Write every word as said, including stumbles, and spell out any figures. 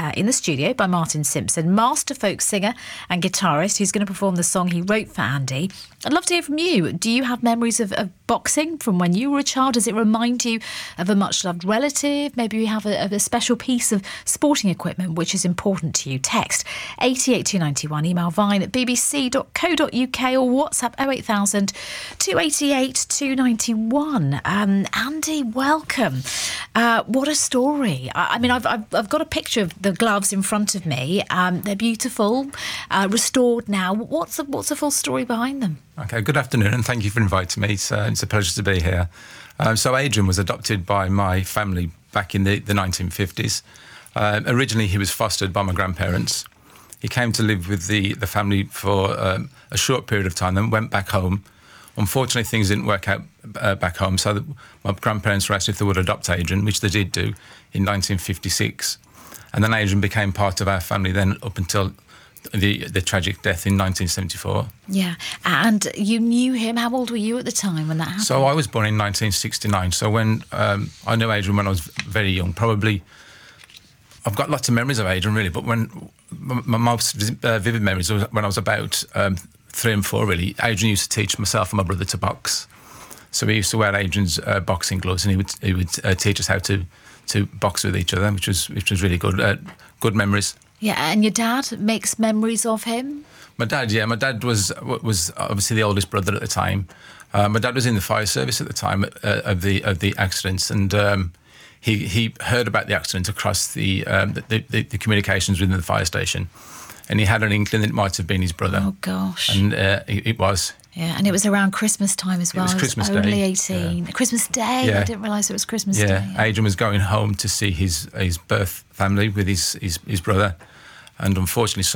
uh, in the studio by Martin Simpson, master folk singer and guitarist who's going to perform the song he wrote for Andy. I'd love to hear from you. Do you have memories of, of boxing from when you were a child? Does it remind you of a much-loved relative? Maybe you have a, a special piece of sporting equipment which is important to you. Text eight eight two nine one, email vine at b b c dot co dot u k or WhatsApp oh eight thousand, two eight eight, two nine one. Um, Andy, welcome. Uh, what a story. I, I mean, I've, I've, I've got a picture of the gloves in front of me. Um, they're beautiful, uh, restored now. What's the, what's the full story behind them? Okay, good afternoon and thank you for inviting me. It's, uh, it's a pleasure to be here. Um, so Adrian was adopted by my family back in the, the nineteen fifties. Uh, originally, he was fostered by my grandparents. He came to live with the, the family for um, a short period of time, then went back home. Unfortunately, things didn't work out uh, back home, so the, my grandparents were asked if they would adopt Adrian, which they did do in nineteen fifty-six. And then Adrian became part of our family then up until the the tragic death in nineteen seventy-four. Yeah, and you knew him. How old were you at the time when that happened? So I was born in nineteen sixty-nine. So when um, I knew Adrian when I was very young, probably. I've got lots of memories of Adrian, really, but when my most uh, vivid memories was when I was about um, three and four, really. Adrian used to teach myself and my brother to box. So we used to wear Adrian's uh, boxing gloves, and he would he would uh, teach us how to to box with each other, which was which was really good uh, good memories. Yeah, and your dad makes memories of him? My dad, yeah, my dad was was obviously the oldest brother at the time. Uh, my dad was in the fire service at the time uh, of the of the accidents, and um, he he heard about the accident across the, um, the, the the communications within the fire station, and he had an inkling that it might have been his brother. Oh gosh! And uh, it, it was. Yeah, and it was around Christmas time as well. It was Christmas Day. Only Day. eighteen. Yeah. Christmas Day. Yeah. I didn't realise it was Christmas yeah. Day. Yeah, Adrian was going home to see his his birth family with his his, his brother, and unfortunately,